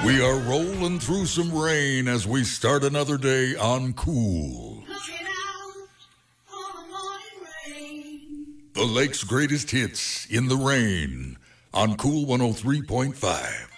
We are rolling through some rain as we start another day on Cool. The lake's greatest hits in the rain on Cool 103.5.